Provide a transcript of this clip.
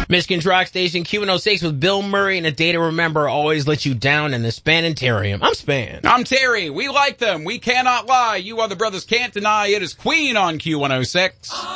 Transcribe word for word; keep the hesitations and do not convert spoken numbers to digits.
Michigan's Rock Station Q one oh six with Bill Murray and A Day to Remember always let you down in the Spanitarium. I'm Span. I'm Terry. We like them. We cannot lie. You other brothers can't deny. It is Queen on Q one oh six.